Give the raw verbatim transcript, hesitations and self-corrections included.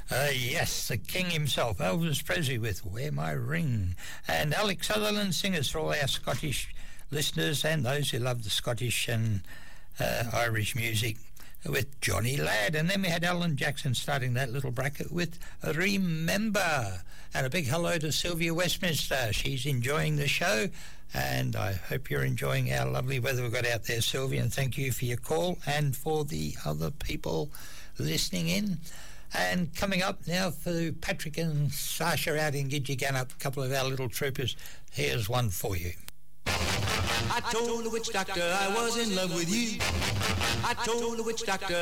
Uh, yes, the king himself, Elvis Presley, with Wear My Ring. And Alex Sutherland singers for all our Scottish listeners and those who love the Scottish and uh, Irish music, with Johnny Ladd. And then we had Alan Jackson starting that little bracket with Remember. And a big hello to Sylvia Westminster. She's enjoying the show, and I hope you're enjoying our lovely weather we've got out there, Sylvia, and thank you for your call and for the other people listening in. And coming up now for Patrick and Sasha out in Gidgegannup, a couple of our little troopers, here's one for you. I told the witch doctor I was in love with you. I told the witch doctor